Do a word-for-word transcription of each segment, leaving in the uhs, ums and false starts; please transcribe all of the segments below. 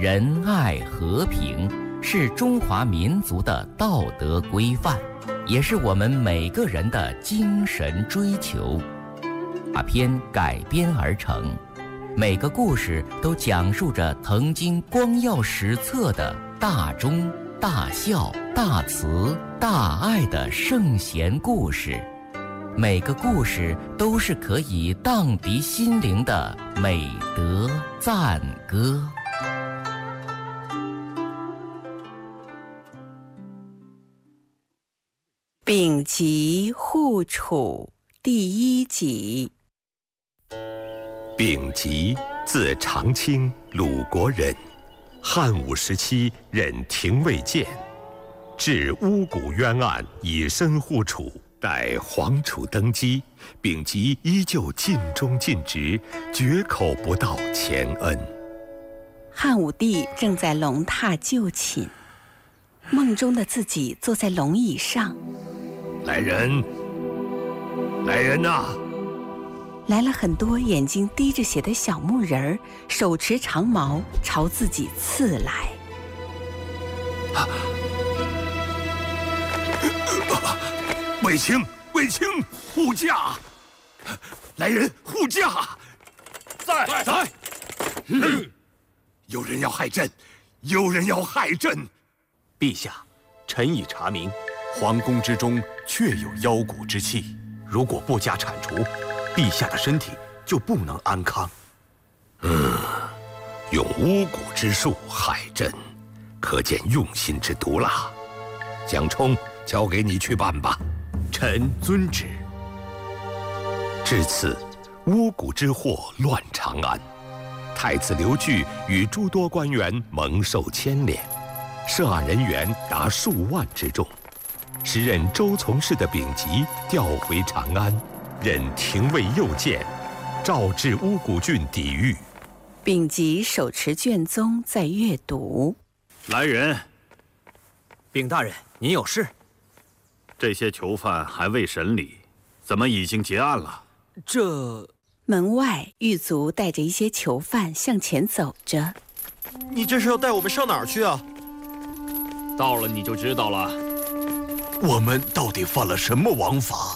仁爱和平是中华民族的道德规范，也是我们每个人的精神追求。大篇改编而成，每个故事都讲述着曾经光耀史册的大忠、大孝、大慈、大爱的圣贤故事。每个故事都是可以荡涤心灵的美德赞歌。 丙吉护楚第一集。 丙吉，字长清，鲁国人，汉武时期任廷尉监，治巫蛊冤案，以身护楚。待皇楚登基，丙吉依旧尽忠尽职，绝口不道前恩。 汉武帝正在龙榻就寝，梦中的自己坐在龙椅上。 来人，来人呐、啊！ 来了很多眼睛滴着血的小木人儿，手持长矛朝自己刺来。 啊啊卫青，卫青，护驾！来人，护驾！ 在在在、 嗯！有人要害朕，有人要害朕！ 陛下，臣已查明，皇宫之中确有妖蛊之气，如果不加铲除，陛下的身体就不能安康。 嗯，用巫蛊之术害朕，可见用心之毒辣。蒋充，交给你去办吧。 臣遵旨。 至此，巫蛊之祸乱长安，太子刘据与诸多官员蒙受牵连，涉案人员达数万之众。时任周从事的丙吉调回长安，任廷尉右监，诏至巫蛊郡抵御。 丙吉手持卷宗在阅读。 来人， 丙大人，您有事？ 这些囚犯还未审理，怎么已经结案了？ 这…… 门外狱卒带着一些囚犯向前走着。 你这是要带我们上哪儿去啊？ 到了你就知道了。 我们到底犯了什么王法？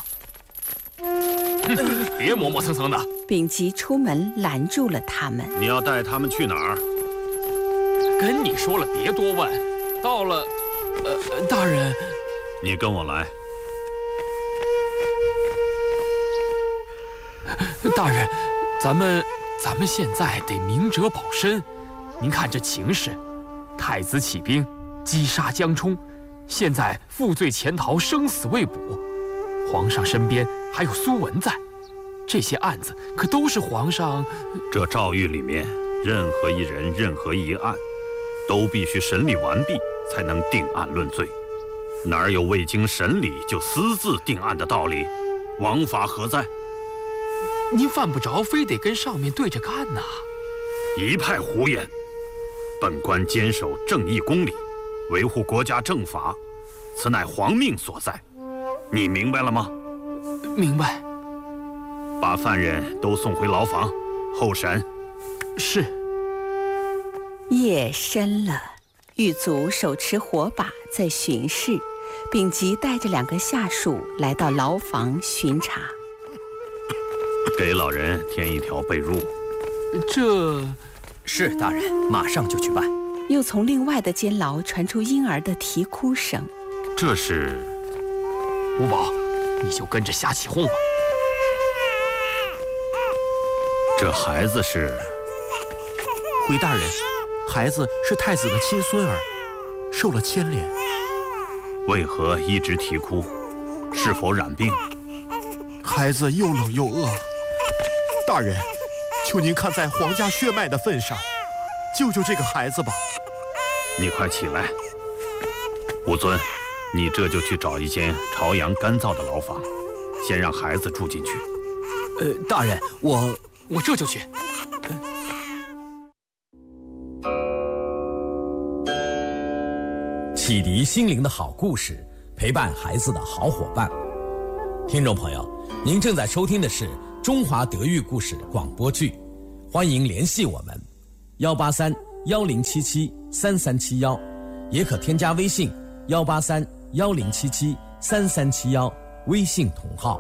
别磨磨蹭蹭的。 丙吉出门拦住了他们。 你要带他们去哪儿？ 跟你说了，别多问。到了，呃，大人， 你跟我来。 大人，咱们咱们现在得明哲保身。您看这情势，太子起兵击杀江充，现在负罪潜逃，生死未卜。皇上身边还有苏文在，这些案子可都是皇上…… 这诏狱里面，任何一人、任何一案，都必须审理完毕，才能定案论罪。哪有未经审理就私自定案的道理？王法何在？ 您犯不着非得跟上面对着干呐！ 一派胡言！本官坚守正义公理，维护国家正法，此乃皇命所在。你明白了吗？ 明白。 把犯人都送回牢房，候审。 是。 夜深了，狱卒手持火把在巡视。丙吉带着两个下属来到牢房巡查。 给老人添一条被褥。 这…… 是大人，马上就去办。 又从另外的监牢传出婴儿的啼哭声。 这是…… 五宝，你就跟着瞎起哄吧。 这孩子是…… 回大人，孩子是太子的亲孙儿，受了牵连。 为何一直啼哭？是否染病？ 孩子又冷又饿。大人，求您看在皇家血脉的份上，救救这个孩子吧。 你快起来，武尊，你这就去找一间朝阳干燥的牢房，先让孩子住进去。 呃，大人，我我这就去。 启迪心灵的好故事，陪伴孩子的好伙伴。听众朋友，您正在收听的是中华德育故事广播剧，欢迎联系我们，幺八三幺零七七三三七幺，也可添加微信幺八三幺零七七三三七幺，微信同号。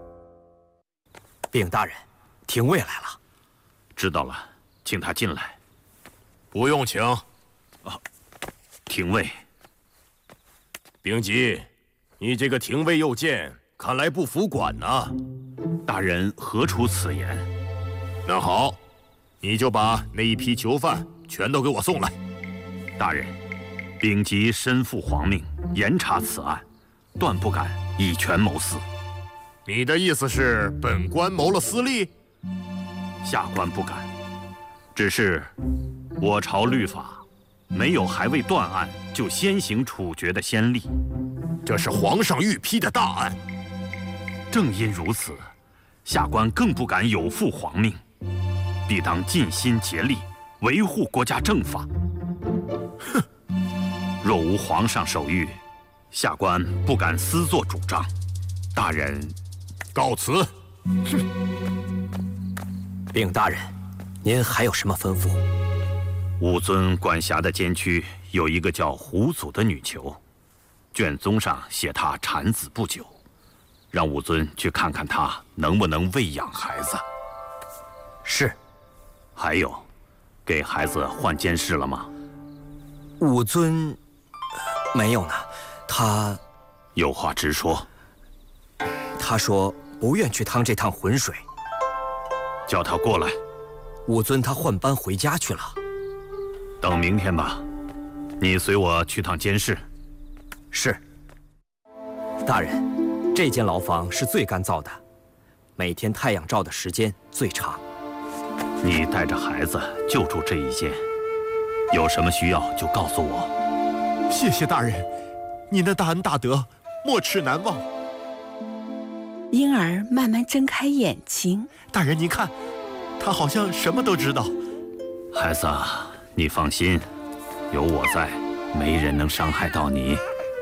禀大人，廷尉来了。 知道了，请他进来。 不用请。 啊，廷尉。 丙吉，你这个廷尉右监，看来不服管呐。 大人何出此言？ 那好，你就把那一批囚犯全都给我送来。 大人，丙吉身负皇命，严查此案，断不敢以权谋私。 你的意思是本官谋了私利？ 下官不敢，只是我朝律法没有还未断案就先行处决的先例。 这是皇上御批的大案。 正因如此，下官更不敢有负皇命，必当尽心竭力维护国家正法。 哼！ 若无皇上手谕，下官不敢私作主张。大人， 告辞。 哼！禀大人，您还有什么吩咐？ 武尊管辖的监区有一个叫胡祖的女囚，卷宗上写她产子不久，让武尊去看看她能不能喂养孩子。 是。 还有，给孩子换监视了吗？ 武尊没有呢，他有话直说。 他说不愿去趟这趟浑水。 叫他过来。 武尊他换班回家去了。 等明天吧，你随我去趟监视。 是。大人，这间牢房是最干燥的，每天太阳照的时间最长。 你带着孩子就住这一间，有什么需要就告诉我。 谢谢大人，您的大恩大德，没齿难忘。 婴儿慢慢睁开眼睛。 大人，您看，他好像什么都知道。 孩子，你放心，有我在，没人能伤害到你。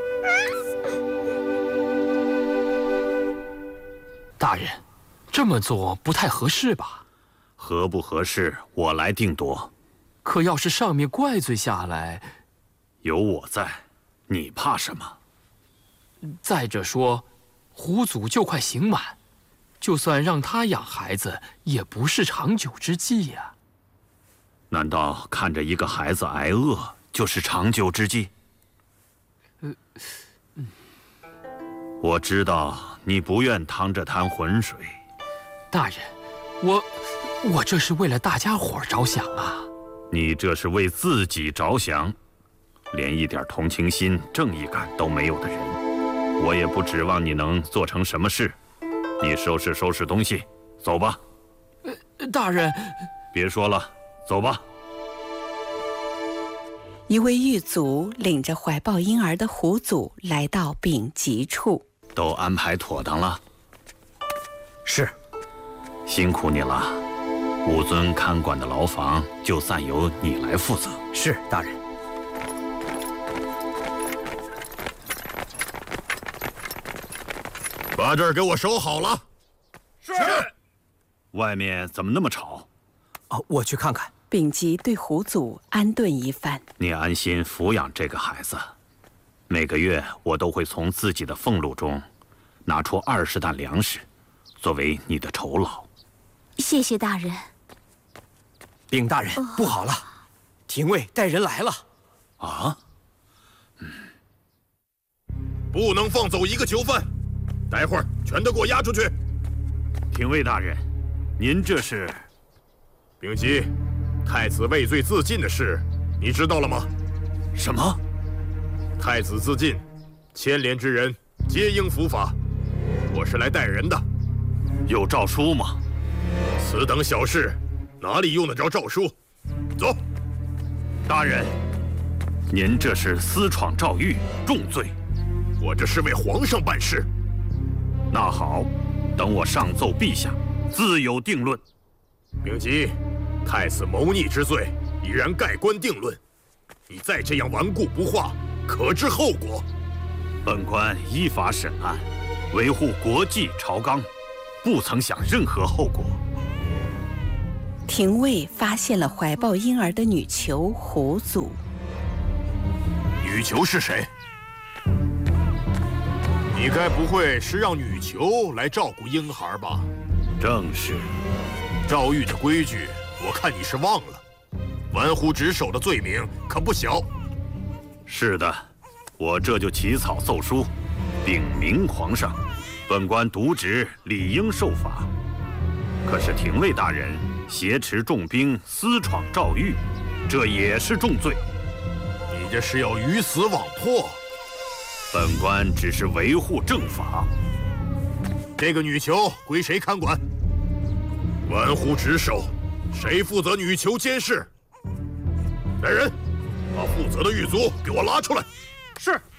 大人，这么做不太合适吧？ 合不合适，我来定夺。 可要是上面怪罪下来， 有我在，你怕什么？ 再者说，胡祖就快刑满，就算让他养孩子，也不是长久之计呀。 难道看着一个孩子挨饿就是长久之计？ 呃，嗯， 我知道你不愿趟这滩浑水。 大人，我我这是为了大家伙着想啊。 你这是为自己着想，连一点同情心、正义感都没有的人，我也不指望你能做成什么事。你收拾收拾东西，走吧。 呃，大人， 别说了，走吧。 一位狱卒领着怀抱婴儿的胡祖来到丙级处。 都安排妥当了。 是。 辛苦你了。武尊看管的牢房就暂由你来负责。 是，大人。 把这儿给我收好了。 是。外面怎么那么吵？ 哦，我去看看。 丙级对胡祖安顿一番。 你安心抚养这个孩子，每个月我都会从自己的俸禄中拿出二十担粮食，作为你的酬劳。 谢谢大人。 禀大人，不好了，廷尉带人来了。 啊？ 嗯。不能放走一个囚犯，待会儿全都给我押出去。 廷尉大人，您这是？ 丙吉，太子畏罪自尽的事，你知道了吗？ 什么？ 太子自尽，牵连之人皆应伏法。我是来带人的。 有诏书吗？ 此等小事，哪里用得着诏书？走。 大人，您这是私闯诏狱，重罪。 我这是为皇上办事。 那好，等我上奏陛下，自有定论。 丙吉，太子谋逆之罪已然盖棺定论，你再这样顽固不化，可知后果？ 本官依法审案，维护国纪朝纲，不曾想任何后果。 廷尉发现了怀抱婴儿的女囚胡祖。 女囚是谁？你该不会是让女囚来照顾婴孩吧？ 正是。 诏狱的规矩，我看你是忘了。玩忽职守的罪名可不小。 是的，我这就起草奏书，禀明皇上，本官渎职，理应受罚。可是廷尉大人挟持重兵，私闯诏狱，这也是重罪。 你这是要鱼死网破。 本官只是维护正法。 这个女囚归谁看管？玩忽职守，谁负责女囚监视？来人，把负责的狱卒给我拉出来。 是。